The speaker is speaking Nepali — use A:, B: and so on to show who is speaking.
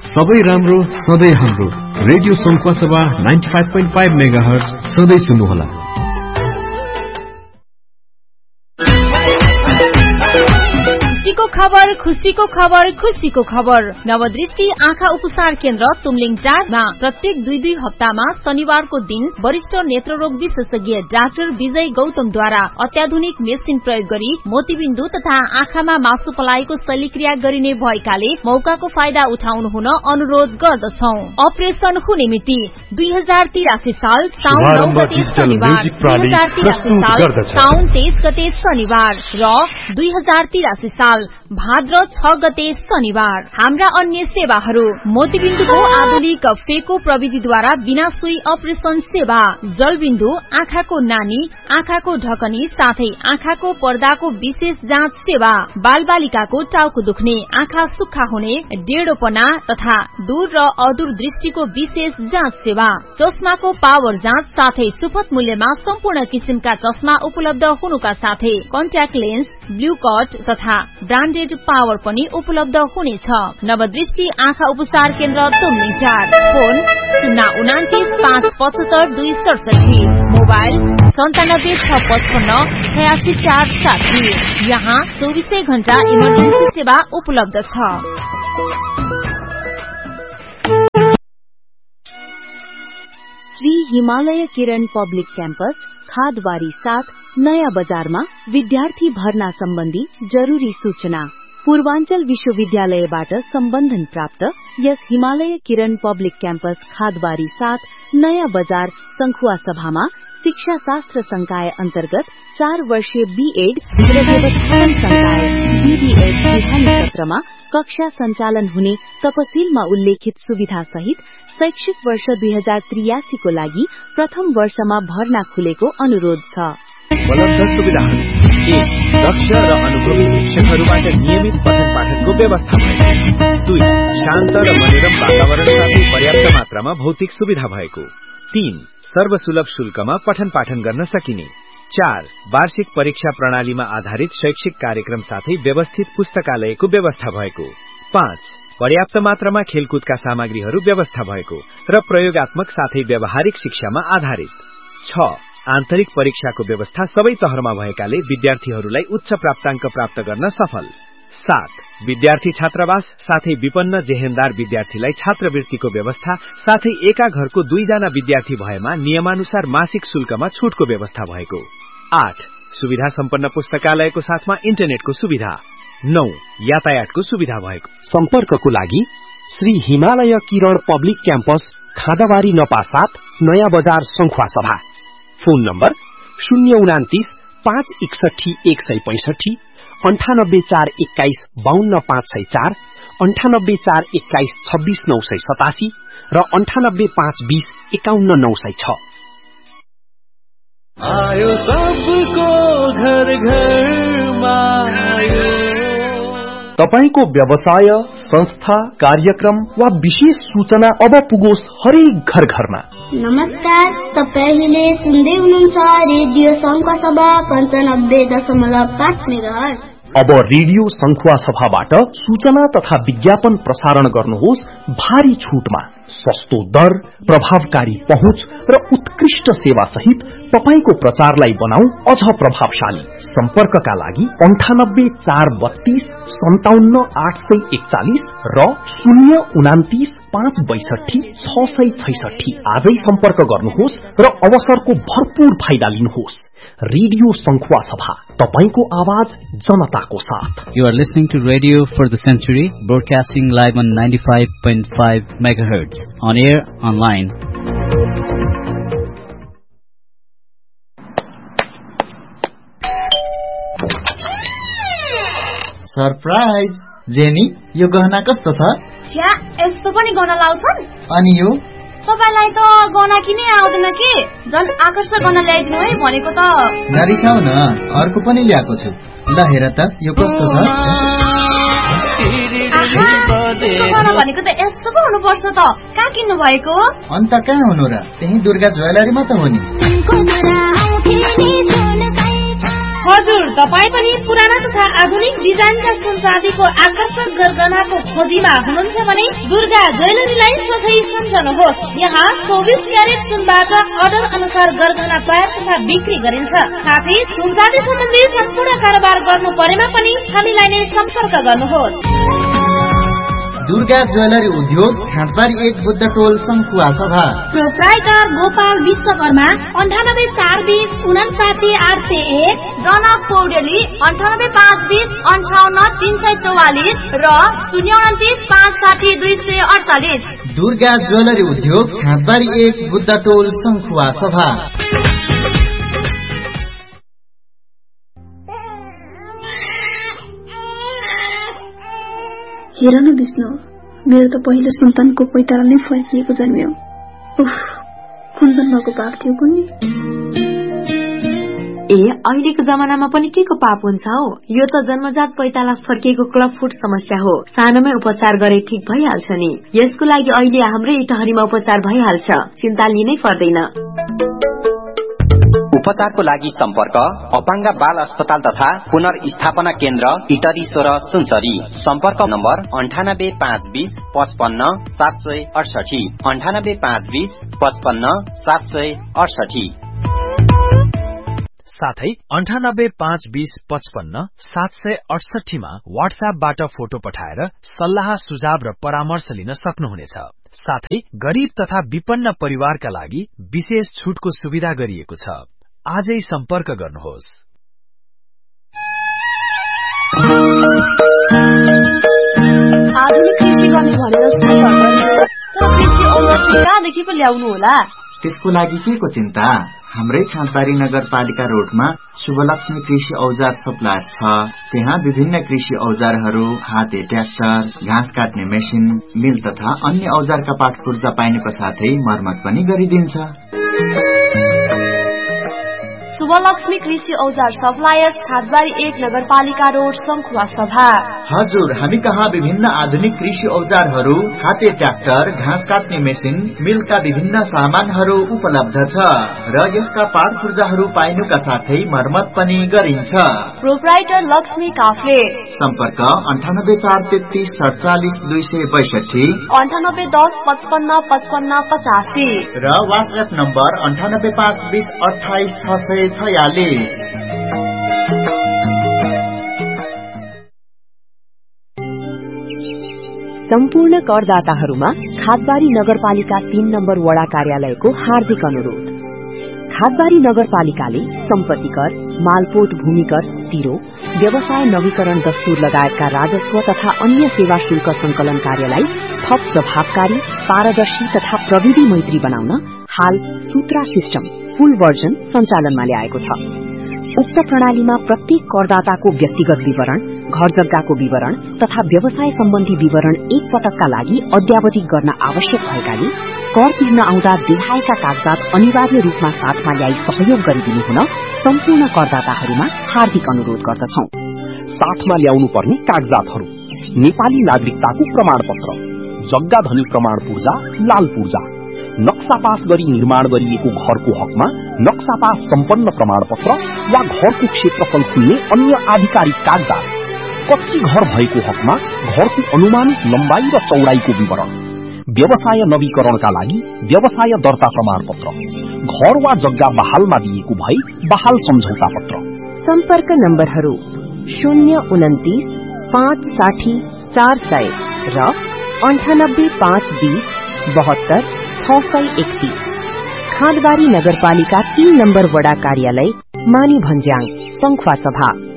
A: सबै राम्रो सधैँ हाम्रो रेडियो सङ्खुवासभा 95.5 मेगाहर्ज सधैँ सुन्नुहोला।
B: खबर खुशीको खबर खुशीको खबर। नवदृष्टि आँखा उपचार केन्द्र तुमलिङ टारमा प्रत्येक 2 हप्तामा शनिबारको दिन वरिष्ठ नेत्ररोग विशेषज्ञ डाक्टर विजय गौतमद्वारा अत्याधुनिक मेसिन प्रयोग गरी मोतीबिन्दु तथा आँखामा मासु पलाएको शल्यक्रिया गरिने भएकाले मौकाको फाइदा उठाउनु हुन अनुरोध गर्दछौ। अपरेशन हुने मिति 2083 साल साउन 9 गते शनिबार, 2083 साल साउन 23 गते शनिबार र 2083 साल भाद्र 6 गते शनिबार। हाम्रा अन्य सेवाहरू मोतीबिन्दुको आधुनिक फेको प्रविधिद्वारा बिना सुई अपरेशन सेवा, जलबिन्दु, आँखाको नानी, आँखाको ढकनी साथै आँखाको पर्दाको विशेष जाँच सेवा, बालबालिकाको टाउको दुख्ने, आँखा सुक्खा हुने, डेढोपना तथा दूर र अदूर दृष्टिको विशेष जाँच सेवा, चस्माको पावर जाँच साथै सुपथ मूल्यमा सम्पूर्ण किसिमका चस्मा उपलब्ध हुनुका साथै कन्ट्याक्ट लेन्स, ब्लू कट तथा ब्रान्डेड पावर पनि उपलब्ध हुनेछ। नवदृष्टि आँखा उपचार केन्द्र तुमलिङ टार। Phone 029 mobile 97 86 460। यहाँ 24 घण्टा इमर्जेन्सी सेवा उपलब्ध छ।
C: श्री हिमालय किरण पब्लिक क्याम्पस खादबारी 7 नयाँ बजारमा विद्यार्थी भर्ना सम्बन्धी जरूरी सूचना। पूर्वाञ्चल विश्वविद्यालयबाट सम्बन्धन प्राप्त यस हिमालय किरण पब्लिक क्याम्पस खादबारी 7 नयाँ बजार संखुवा सभामा शिक्षा शास्त्र संकाय अन्तर्गत 4 वर्षीय बीएड र व्यवस्थापन संकाय बीडीएड विधान सत्रमा कक्षा सञ्चालन हुने तपसिलमा उल्लेखित सुविधा सहित शैक्षिक वर्ष 2083 को लागि प्रथम वर्षमा भर्ना खुलेको अनुरोध छ।
D: उपलब्ध सुविधाहरू: 1. दक्ष र अनुभवी शिक्षकहरूबाट नियमित पठन पाठनको व्यवस्था भएको। 2. शान्त र मनोरम वातावरण साथै पर्याप्त मात्रामा भौतिक सुविधा भएको। 3. सर्वसुलभ शुल्कमा पठन पाठन गर्न सकिने। 4. वार्षिक परीक्षा प्रणालीमा आधारित शैक्षिक कार्यक्रम साथै व्यवस्थित पुस्तकालयको व्यवस्था भएको। 5. पर्याप्त मात्रामा खेलकुदका सामग्रीहरू व्यवस्था भएको र प्रयोगात्मक साथै व्यावहारिक शिक्षामा आधारित। 6. आन्तरिक परीक्षाको व्यवस्था सबै तहरमा भएकाले विद्यार्थीहरूलाई उच्च प्राप्ताङ्क प्राप्त गर्न सफल। 7. विद्यार्थी छात्रावास साथै विपन्न जेहेन्दार विद्यार्थीलाई छात्रवृत्तिको व्यवस्था साथै एका घरको 2 जना विद्यार्थी भएमा नियमानुसार मासिक शुल्कमा छुटको व्यवस्था भएको। 8. सुविधा सम्पन्न पुस्तकालयको साथमा इन्टरनेटको सुविधा। 9. यातायातको सुविधा भएको।
E: सम्पर्कको लागि श्री हिमालय किरण पब्लिक क्याम्पस खादाबारी नपा 7 नयाँ बजार संखुवा सभा। फोन नम्बर 029 561 165, 98 421 52 504, 98 421 26 987 र 98 520 51 906।
F: आयो सबको घर घरमा आयो।
E: तपाईको व्यवसाय, संस्था, कार्यक्रम वा विशेष सूचना अब पुगोस् हरेक घर घरमा।
G: नमस्कार, तपाईले सुन्दै हुनुहुन्छ रेडियो संखुवा सभा 95.5 मेगाहर्ज।
E: अब रेडियो संखुवा सभाबाट सूचना तथा विज्ञापन प्रसारण गर्नुहोस् भारी छुटमा। सस्तो दर, प्रभावकारी पहुँच र उत्कृष्ट सेवा सहित तपाईको प्रचारलाई बनाऊ अझ प्रभावशाली। सम्पर्कका लागि 98 432 57 841 र 029 562 666। आजै सम्पर्क गर्नुहोस् र अवसरको भरपूर फाइदा लिनुहोस्। रेडियो संखुवा सभा, तपाईको आवाज जनताको साथ।
H: You are listening to Radio for the Century, broadcasting live on 95.5 megahertz, on air, online.
I: Surprise! Jenny, यो गहना कस्तो छ?
B: छ्या, यस्तो पनि गहना लाउँछन्?
I: अनि यो?
B: तपाईलाई त गहना किनै आउँदैन के? झन् आकर्षक गहना ल्याइदिनु है भनेको त।
I: नरिसाउ न, अर्को पनि ल्याएको छु। ल हेर त, यो कस्तो छ?
B: गहना भनेको त यस्तो पो हुनुपर्छ त। कहाँ किन्नु भएको?
I: अन्त कहाँ हुनु र? त्यही दुर्गा ज्वेलरीमा त हो नि।
J: हजुर, तपाईँ पनि पुराना तथा आधुनिक डिजाइनका सुन चाँदीको आकर्षक गरगहनाको खोजीमा हुनुहुन्छ भने दुर्गा ज्वेलरीलाई सोझै सम्झनुहोस्। यहाँ 24 क्यारेट सुनबाट अर्डर अनुसार गरगहना तयार तथा बिक्री गरिन्छ। साथै सुन चाँदी सम्बन्धी सम्पूर्ण कारोबार गर्नु परेमा पनि हामीलाई नै सम्पर्क गर्नुहोस्।
I: दुर्गा ज्वेलरी उद्योग खाँदबारी 1 बुद्ध टोल सङ्खुवा सभा।
G: प्रोप्राइटर गोपाल विश्वकर्मा 9842959801, जनक पौडेली 9852058344 र 029560248।
I: दुर्गा ज्वेलरी उद्योग खाँदबारी 1 बुद्ध टोल सङ्खुवा सभा।
K: हेर न विष्णु, मेरो त पहिलो सन्तानको पैतारा नै फर्किएको जन्मियो। उफ, कुन जन्मको पाप थियो कुन्नी।
C: अहिलेको जमानामा पनि के को पाप हुन्छ हो? यो त जन्मजात पैताला फर्किएको क्लब फुट समस्या हो। सानोमै उपचार गरे ठीक भइहाल्छ नि। यसको लागि अहिले हाम्रै इटहरीमा उपचार भइहाल्छ, चिन्ता लिनै पर्दैन।
L: उपचारको लागि सम्पर्क अपाङ्ग बाल अस्पताल तथा पुनर्स्थापना केन्द्र इटरी 16 सुनसरी। सम्पर्क नम्बर 9852055768 9852055768।
D: साथै 9852557768 मा व्हाट्सएपबाट फोटो पठाएर सल्लाह सुझाव र परामर्श लिन सक्नुहुनेछ। साथै गरीब तथा विपन्न परिवारका लागि विशेष छुटको सुविधा गरिएको छ। आजै सम्पर्क गर्नुहोस्।
C: आधुनिक कृषि गर्ने भनेर कृषि औजार कहाँदेखि पो ल्याउनु होला?
I: त्यसको लागि के को चिन्ता? हाम्रै खाँदबारी नगरपालिका रोडमा शुभलक्ष्मी कृषि औजार सप्लायर छ। त्यहाँ विभिन्न कृषि औजारहरू, हाते ट्र्याक्टर, घाँस काट्ने मेसिन, मिल तथा अन्य औजारका पाटपुर्जा पाइनुको साथै मर्मत पनि गरिदिन्छ।
C: शुभलक्ष्मी कृषि औजार सप्लायर्स, खाँदबारी 1 नगरपालिका रोड, सङ्खुवा सभा।
I: हजुर, हामी कहाँ विभिन्न आधुनिक कृषि औजारहरू, हाते ट्र्याक्टर, घाँस काट्ने मेसिन, मिलका विभिन्न सामानहरू उपलब्ध छ र यसका पाटपुर्जाहरू पाइनुका साथै मर्मत पनि गरिन्छ।
C: प्रोप्राइटर लक्ष्मी काफ्ले।
I: सम्पर्क 9843340262,
C: 9810555585
I: र व्हाट्सएप नम्बर 9852286646।
C: सम्पूर्ण करदाताहरूमा खाँदबारी नगरपालिका 3 नम्बर वडा कार्यालयको हार्दिक अनुरोध। खाँदबारी नगरपालिकाले सम्पत्ति कर, मालपोत भूमि कर, तिरो, व्यवसाय नवीकरण दस्तुर लगायतका राजस्व तथा अन्य सेवा शुल्क संकलन कार्यलाई थप प्रभावकारी, पारदर्शी तथा प्रविधि मैत्री बनाउन हाल सूत्रा सिस्टम फुल भर्जन सञ्चालनमा ल्याएको छ। उक्त प्रणालीमा प्रत्येक करदाताको व्यक्तिगत विवरण, घर जग्गाको विवरण तथा व्यवसाय सम्बन्धी विवरण एक पटकका लागि अद्यावधिक गर्न आवश्यक भएकाले कर तिर्न आउँदा देखाएका कागजात अनिवार्य रूपमा साथमा ल्याई सहयोग गरिदिनु हुन सम्पूर्ण करदाताहरूमा हार्दिक अनुरोध गर्दछौं।
E: साथमा ल्याउनु पर्ने कागजातहरू: नेपाली नागरिकताको प्रमाणपत्र, जग्गा धनी प्रमाण पूर्जा, लाल पूर्जा, नक्सा पास गरी निर्माण गरिएको घरको हकमा नक्सा पास सम्पन्न प्रमाणपत्र वा घरको क्षेत्रफल खुल्ने अन्य आधिकारिक कागजात, कच्ची घर भएको हकमा घरको अनुमानित लम्बाई र चौडाईको विवरण, व्यवसाय नवीकरणका लागि व्यवसाय दर्ता प्रमाणपत्र, घर वा जग्गा बहालमा दिएको भए बहाल सम्झौता पत्र।
C: सम्पर्क नम्बरहरू 029 560 400 र 98 520 72 631। खाँदबारी नगरपालिका 3 नम्बर वडा कार्यालय, मानी भन्ज्याङ, सङ्खुवा सभा।